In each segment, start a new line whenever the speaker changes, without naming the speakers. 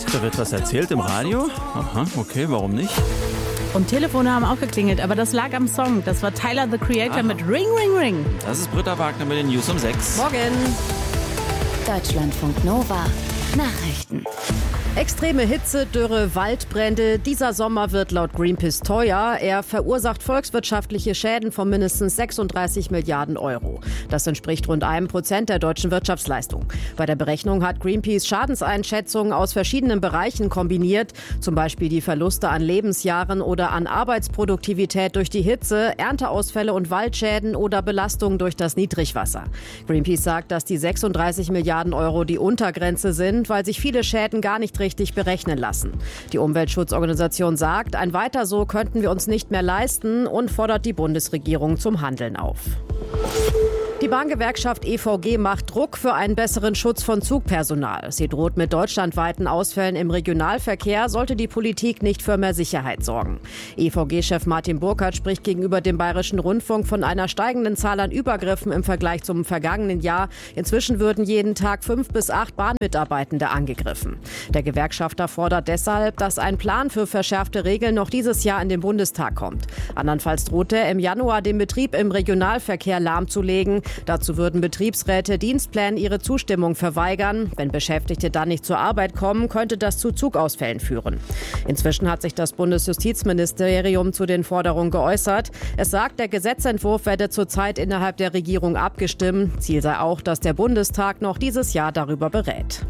Da wird was erzählt im Radio? Aha, okay, warum nicht?
Und Telefone haben auch geklingelt, aber das lag am Song. Das war Tyler, the Creator, mit Ring, Ring, Ring.
Das ist Britta Wagner mit den News um 6.
Morgen.
Deutschlandfunk Nova. Nachrichten.
Extreme Hitze, Dürre, Waldbrände. Dieser Sommer wird laut Greenpeace teuer. Er verursacht volkswirtschaftliche Schäden von mindestens 36 Milliarden Euro. Das entspricht rund 1% der deutschen Wirtschaftsleistung. Bei der Berechnung hat Greenpeace Schadenseinschätzungen aus verschiedenen Bereichen kombiniert. Zum Beispiel die Verluste an Lebensjahren oder an Arbeitsproduktivität durch die Hitze, Ernteausfälle und Waldschäden oder Belastungen durch das Niedrigwasser. Greenpeace sagt, dass die 36 Milliarden Euro die Untergrenze sind, weil sich viele Schäden gar nicht richtig berechnen lassen. Die Umweltschutzorganisation sagt, ein Weiter so könnten wir uns nicht mehr leisten und fordert die Bundesregierung zum Handeln auf. Die Bahngewerkschaft EVG macht Druck für einen besseren Schutz von Zugpersonal. Sie droht mit deutschlandweiten Ausfällen im Regionalverkehr, sollte die Politik nicht für mehr Sicherheit sorgen. EVG-Chef Martin Burkhardt spricht gegenüber dem Bayerischen Rundfunk von einer steigenden Zahl an Übergriffen im Vergleich zum vergangenen Jahr. Inzwischen würden jeden Tag 5 bis 8 Bahnmitarbeitende angegriffen. Der Gewerkschafter fordert deshalb, dass ein Plan für verschärfte Regeln noch dieses Jahr in den Bundestag kommt. Andernfalls droht er im Januar den Betrieb im Regionalverkehr lahmzulegen. Dazu würden Betriebsräte Dienstplänen ihre Zustimmung verweigern. Wenn Beschäftigte dann nicht zur Arbeit kommen, könnte das zu Zugausfällen führen. Inzwischen hat sich das Bundesjustizministerium zu den Forderungen geäußert. Es sagt, der Gesetzentwurf werde zurzeit innerhalb der Regierung abgestimmt. Ziel sei auch, dass der Bundestag noch dieses Jahr darüber berät.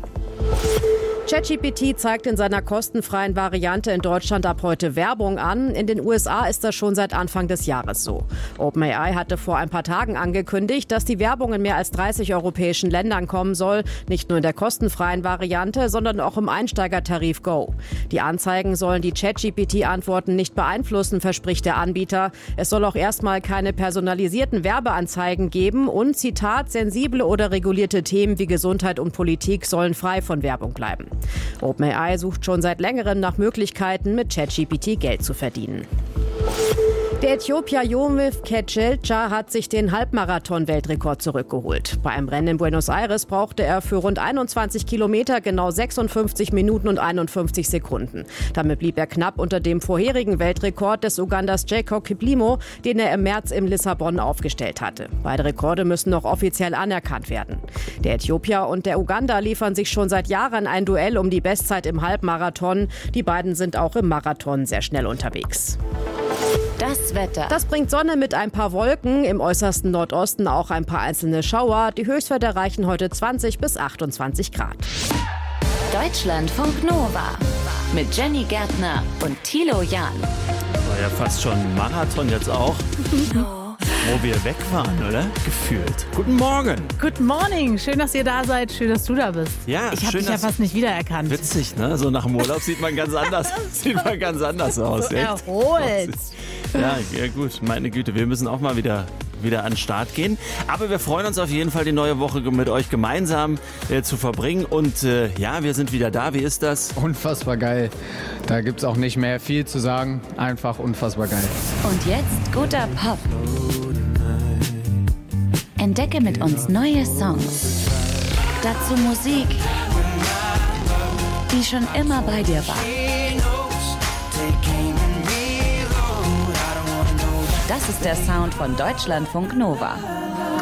ChatGPT zeigt in seiner kostenfreien Variante in Deutschland ab heute Werbung an. In den USA ist das schon seit Anfang des Jahres so. OpenAI hatte vor ein paar Tagen angekündigt, dass die Werbung in mehr als 30 europäischen Ländern kommen soll. Nicht nur in der kostenfreien Variante, sondern auch im Einsteigertarif Go. Die Anzeigen sollen die ChatGPT-Antworten nicht beeinflussen, verspricht der Anbieter. Es soll auch erstmal keine personalisierten Werbeanzeigen geben und, Zitat, sensible oder regulierte Themen wie Gesundheit und Politik sollen frei von Werbung bleiben. OpenAI sucht schon seit längerem nach Möglichkeiten, mit ChatGPT Geld zu verdienen. Der Äthiopier Yomiv Kechecha hat sich den Halbmarathon-Weltrekord zurückgeholt. Bei einem Rennen in Buenos Aires brauchte er für rund 21 Kilometer genau 56 Minuten und 51 Sekunden. Damit blieb er knapp unter dem vorherigen Weltrekord des Ugandas Jacob Kiplimo, den er im März in Lissabon aufgestellt hatte. Beide Rekorde müssen noch offiziell anerkannt werden. Der Äthiopier und der Uganda liefern sich schon seit Jahren ein Duell um die Bestzeit im Halbmarathon. Die beiden sind auch im Marathon sehr schnell unterwegs.
Das Wetter.
Das bringt Sonne mit ein paar Wolken, im äußersten Nordosten auch ein paar einzelne Schauer. Die Höchstwerte erreichen heute 20 bis 28 Grad.
Deutschlandfunk Nova mit Jenny Gärtner und Thilo Jahn.
War ja fast schon Marathon jetzt auch. Wo wir weg waren, oder? Gefühlt. Guten Morgen.
Good morning. Schön, dass ihr da seid. Schön, dass du da bist.
Ja,
ich habe
schön,
dich ja fast nicht wiedererkannt.
Witzig, ne? So nach dem Urlaub sieht man ganz anders, aus. Echt?
Erholt.
Ja, gut. Meine Güte, wir müssen auch mal wieder an den Start gehen. Aber wir freuen uns auf jeden Fall, die neue Woche mit euch gemeinsam zu verbringen. Und ja, wir sind wieder da. Wie ist das?
Unfassbar geil. Da gibt's auch nicht mehr viel zu sagen. Einfach unfassbar geil.
Und jetzt guter Pop. Entdecke mit uns neue Songs. Dazu Musik, die schon immer bei dir war. Das ist der Sound von Deutschlandfunk Nova.